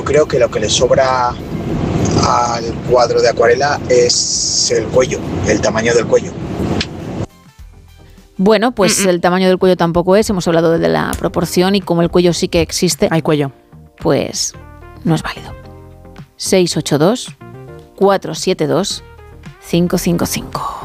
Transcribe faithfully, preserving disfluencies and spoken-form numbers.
creo que lo que le sobra al cuadro de acuarela es el cuello, el tamaño del cuello. Bueno, pues Mm-mm. el tamaño del cuello tampoco es, hemos hablado de la proporción y como el cuello sí que existe, hay cuello, pues no es válido. seis ocho dos, cuatro siete dos, cinco cinco cinco